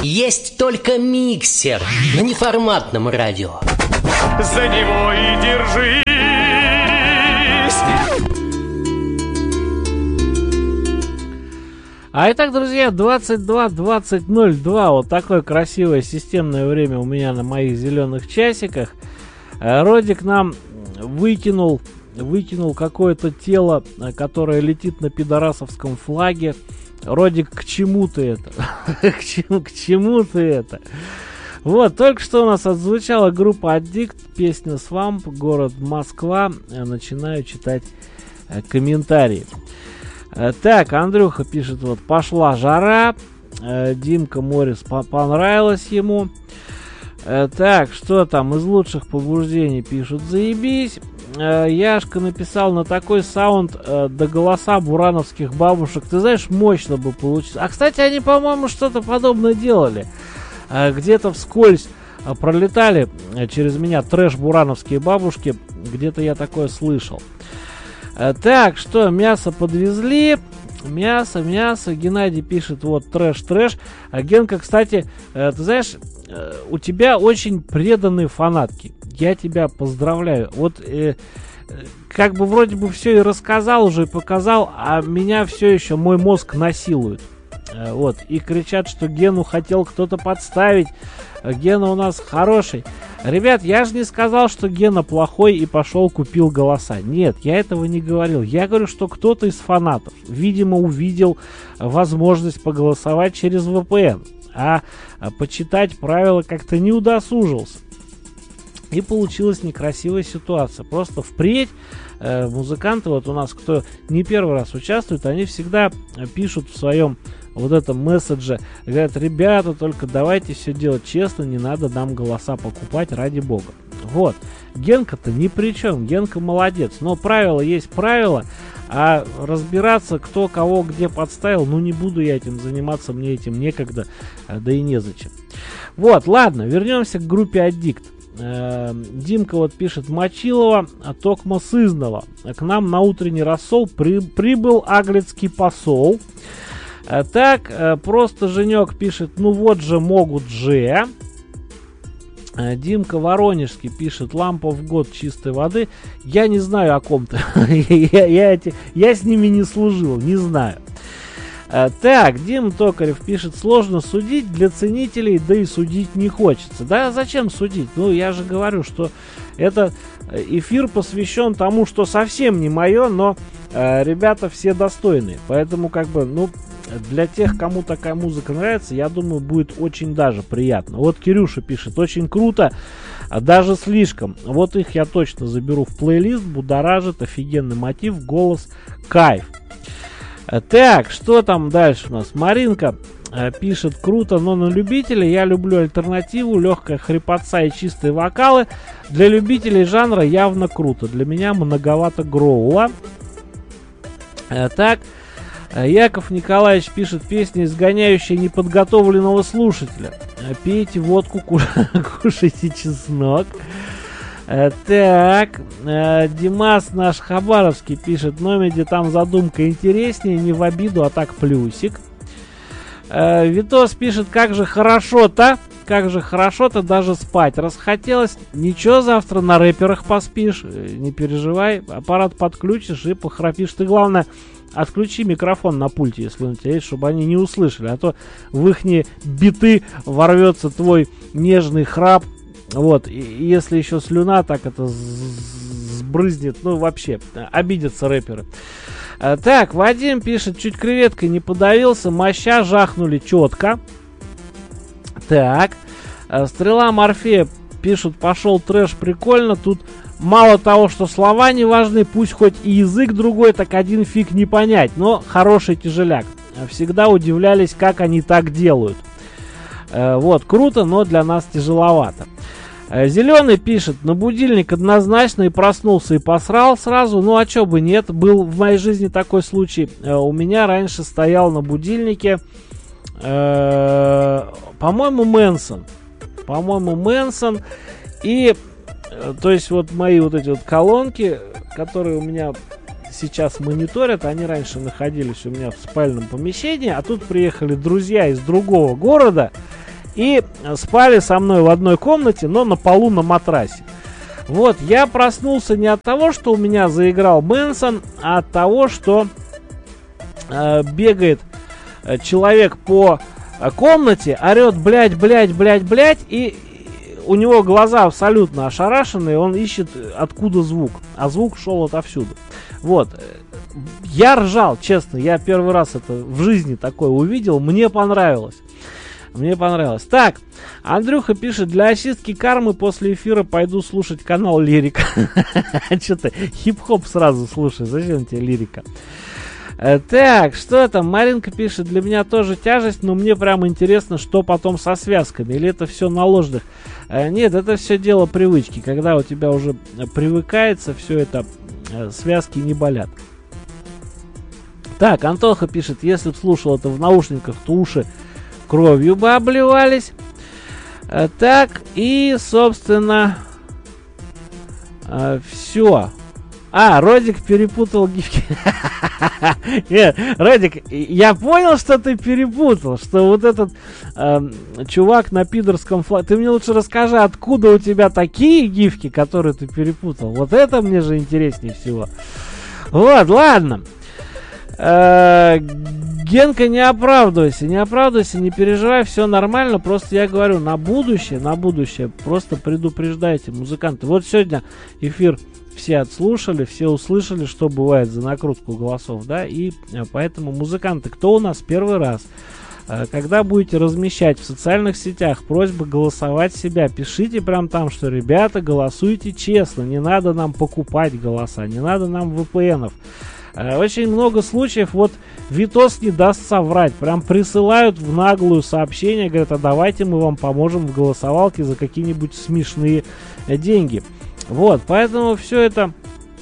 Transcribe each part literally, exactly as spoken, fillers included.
Есть только миксер на неформатном радио. За него и держись. А итак, друзья, двадцать два двадцать ноль два. Вот такое красивое системное время у меня на моих зеленых часиках. Родик нам выкинул, выкинул какое-то тело, которое летит на пидорасовском флаге. Родик, к чему ты это? к, чему, к чему ты это? Вот, только что у нас отзвучала группа Addict, песня Swamp, город Москва. Начинаю читать э, комментарии. Э, так, Андрюха пишет, вот, пошла жара. Э, Димка Морис по- понравилось ему. Э, так, что там из лучших побуждений пишут, заебись. Э, Яшка написал на такой саунд э, до голоса бурановских бабушек. Ты знаешь, мощно бы получилось. А, кстати, они, по-моему, что-то подобное делали. Э, где-то вскользь э, пролетали э, через меня трэш-бурановские бабушки. Где-то я такое слышал. Э, так, что, мясо подвезли. Мясо, мясо. Геннадий пишет, вот, трэш-трэш. А Генка, кстати, э, ты знаешь, э, у тебя очень преданные фанатки. Я тебя поздравляю. Вот э, как бы вроде бы все и рассказал уже, и показал, а меня все еще мой мозг насилует. Э, вот. И кричат, что Гену хотел кто-то подставить. Гена у нас хороший. Ребят, я же не сказал, что Гена плохой и пошел купил голоса. Нет, я этого не говорил. Я говорю, что кто-то из фанатов, видимо, увидел возможность поголосовать через вэ пэ эн, а, а почитать правила как-то не удосужился. И получилась некрасивая ситуация. Просто впредь э, музыканты, вот у нас, кто не первый раз участвует, они всегда пишут в своем вот этом месседже, говорят, ребята, только давайте все делать честно, не надо нам голоса покупать, ради бога. Вот. Генка-то ни при чем, Генка молодец. Но правило есть правило, а разбираться, кто кого где подставил, ну не буду я этим заниматься, мне этим некогда, да и незачем. Вот, ладно, вернемся к группе Addict. Димка вот пишет, Мочилова, а Токма сызнова. К нам на утренний рассол при, прибыл аглицкий посол. Так, просто Женек пишет, ну вот же могут же. Димка Воронежский пишет, лампа в год чистой воды. Я не знаю о ком-то. я, я, эти, я с ними не служил, не знаю. Так, Дим Токарев пишет, сложно судить для ценителей, да и судить не хочется. Да, зачем судить? Ну, я же говорю, что это эфир посвящен тому, что совсем не мое, но э, ребята все достойные. Поэтому, как бы, ну, для тех, кому такая музыка нравится, я думаю, будет очень даже приятно. Вот Кирюша пишет, очень круто, даже слишком. Вот их я точно заберу в плейлист, будоражит, офигенный мотив, голос, кайф. Так, что там дальше у нас? Маринка э, пишет, круто, но на любителя. Я люблю альтернативу, легкая хрипотца и чистые вокалы. Для любителей жанра явно круто. Для меня многовато гроула. Э, так, э, Яков Николаевич пишет, песня, изгоняющая неподготовленного слушателя. Э, пейте водку, кушайте чеснок. Так, э, Димас наш Хабаровский пишет, Номеди, там задумка интереснее, не в обиду, а так плюсик. Э, Витос пишет, как же хорошо-то, как же хорошо-то, даже спать расхотелось. Ничего, завтра на рэперах поспишь, не переживай, аппарат подключишь и похрапишь. Ты, главное, отключи микрофон на пульте, если он у тебя есть, чтобы они не услышали, а то в ихние биты ворвется твой нежный храп. Вот, и если еще слюна так это сбрызнет, ну вообще, обидятся рэперы. А, так, Вадим пишет, чуть креветкой не подавился, моща жахнули четко. Так, а, Стрела Морфея пишут, пошел трэш, прикольно, тут мало того, что слова не важны, пусть хоть и язык другой, так один фиг не понять, но хороший тяжеляк. Всегда удивлялись, как они так делают. А, вот, круто, но для нас тяжеловато. Зеленый пишет, на будильник однозначно, и проснулся, и посрал сразу. Ну а чё бы нет, был в моей жизни такой случай. У меня раньше стоял на будильнике, э, по-моему, Мэнсон. По-моему, Мэнсон. И, то есть, вот мои вот эти вот колонки, которые у меня сейчас мониторят, они раньше находились у меня в спальном помещении, а тут приехали друзья из другого города. и спали со мной в одной комнате, но на полу на матрасе. Вот, я проснулся не от того, что у меня заиграл Мэнсон, а от того, что э, бегает э, человек по э, комнате, орет блять, блять, блять, блять, и у него глаза абсолютно ошарашенные, он ищет, откуда звук, а звук шел отовсюду. Вот, я ржал, честно, я первый раз это в жизни такое увидел, мне понравилось. Мне понравилось. Так, Андрюха пишет, для очистки кармы после эфира пойду слушать канал Лирика. Что ты, хип-хоп сразу слушай, зачем тебе Лирика? Так, что там? Маринка пишет, для меня тоже тяжесть, но мне прям интересно, что потом со связками. Или это все на ложных? Нет, это все дело привычки. Когда у тебя уже привыкается, все это, связки не болят. Так, Антоха пишет, если б слушал это в наушниках, то уши кровью бы обливались. А, так, и, собственно, а, все. А, Родик перепутал гифки. Нет, Родик, я понял, что ты перепутал, что вот этот э, чувак на пидорском флаге. Ты мне лучше расскажи, откуда у тебя такие гифки, которые ты перепутал. Вот это мне же интереснее всего. Вот, ладно. Э, Генка, не оправдывайся, не оправдывайся, не переживай, все нормально. Просто я говорю, на будущее, на будущее просто предупреждайте, музыканты. Вот сегодня эфир все отслушали, все услышали, что бывает за накрутку голосов, да, и поэтому, музыканты, кто у нас первый раз, когда будете размещать в социальных сетях просьбы голосовать себя, пишите прям там, что, ребята, голосуйте честно, не надо нам покупать голоса, не надо нам вэ пэ энов. Очень много случаев, вот Витос не даст соврать, прям присылают в наглую сообщение, говорят, а давайте мы вам поможем в голосовалке за какие-нибудь смешные деньги. Вот, поэтому все это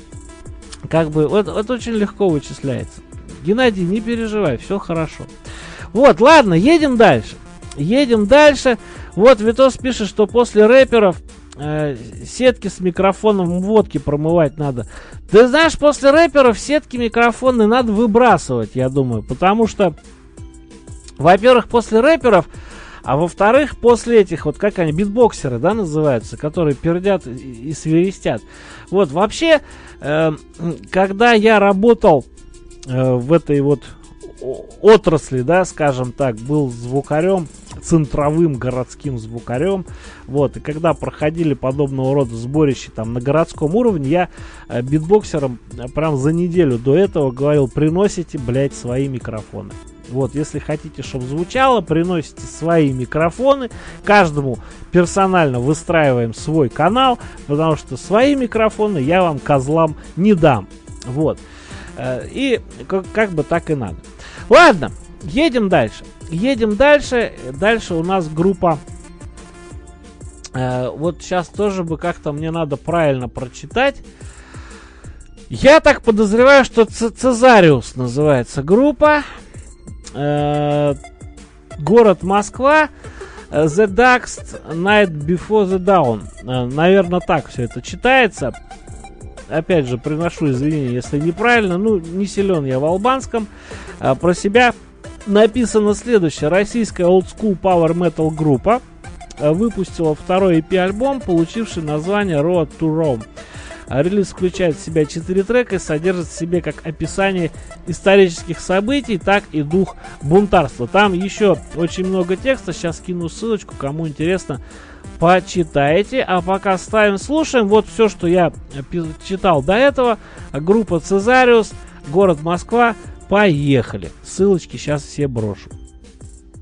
как бы, вот, вот очень легко вычисляется. Геннадий, не переживай, все хорошо. Вот, ладно, едем дальше. Едем дальше. Вот Витос пишет, что после рэперов э, сетки с микрофоном водки промывать надо. Ты знаешь, после рэперов сетки микрофоны надо выбрасывать, я думаю. Потому что, во-первых, после рэперов, а во-вторых, после этих, вот как они, битбоксеры, да, называются, которые пердят и, и свиристят. Вот, вообще, э, когда я работал э, в этой вот отрасли, да, скажем так, был звукарем, центровым городским звукарем, вот, и когда проходили подобного рода сборища там на городском уровне, я э, битбоксерам прям за неделю до этого говорил, приносите, блядь, свои микрофоны. Вот, если хотите, чтобы звучало, приносите свои микрофоны, каждому персонально выстраиваем свой канал, потому что свои микрофоны я вам, козлам, не дам. Вот, и как, как бы так и надо. Ладно, едем дальше. Едем дальше. Дальше у нас группа. Э, вот сейчас тоже бы как-то мне надо правильно прочитать. Я так подозреваю, что Цезариус называется группа. Э, город Москва. The Darkest Night Before the Dawn. Э, наверное, так все это читается. Опять же, приношу извинения, если неправильно. Ну, не силен я в албанском. А, про себя написано следующее. Российская Old School Power Metal группа а, выпустила второй и пи-альбом, получивший название Road to Rome. А, релиз включает в себя четыре трека и содержит в себе как описание исторических событий, так и дух бунтарства. Там еще очень много текста. Сейчас кину ссылочку, кому интересно, почитайте. А пока ставим, слушаем. Вот все, что я читал до этого. Группа Цезариус, город Москва. Поехали. Ссылочки сейчас все брошу.